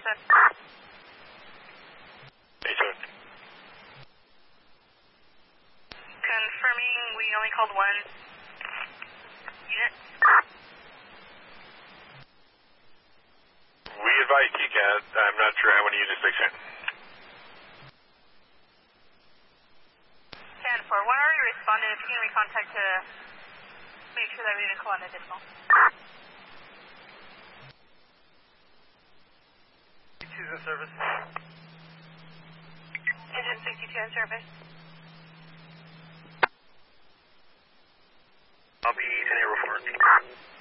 set. Confirming we only called one unit. We advise TCAT. I'm not sure how many units they sent. 10-4. When are you responding? If you can recontact to make sure that we didn't call an additional. 62's in service. Engine 62 in service. I'll be 10-4.